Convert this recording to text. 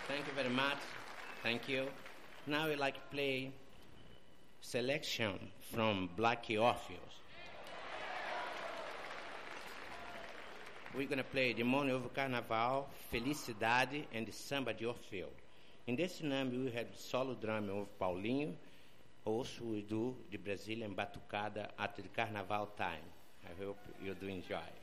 Thank you very much. Thank you. Now we like to play selection from Black Orpheus. We're going to play Demônio of Carnaval, Felicidade, and Samba de Orfeu. In this number, we have solo drama of Paulinho. Also, we do the Brazilian batucada at the Carnival time. I hope you do enjoy.